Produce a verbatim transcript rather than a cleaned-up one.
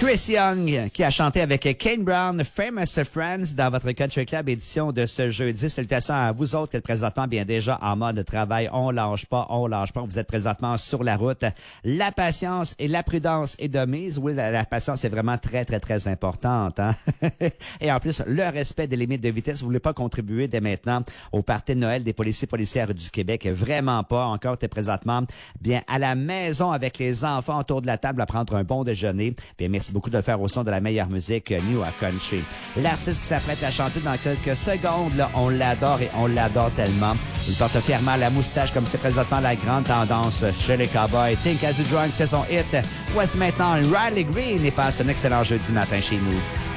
Chris Young qui a chanté avec Kane Brown, Famous Friends dans votre Country Club édition de ce jeudi. Salutations à vous autres qui êtes présentement bien déjà en mode travail. On lâche pas, on lâche pas. Vous êtes présentement sur la route. La patience et la prudence est de mise. Oui, la, la patience est vraiment très, très, très importante. Hein? Et en plus, le respect des limites de vitesse. Vous voulez pas contribuer dès maintenant au party de Noël des policiers policières du Québec. Vraiment pas. Encore, tu es présentement bien à la maison avec les enfants autour de la table à prendre un bon déjeuner. Bien, merci beaucoup de le faire au son de la meilleure musique New à Country. L'artiste qui s'apprête à chanter dans quelques secondes, là, on l'adore et on l'adore tellement. Il porte fièrement la moustache comme c'est présentement la grande tendance chez les Cowboys. Think As You Drunk, c'est son hit. Voici maintenant Riley Green et passe un excellent jeudi matin chez nous.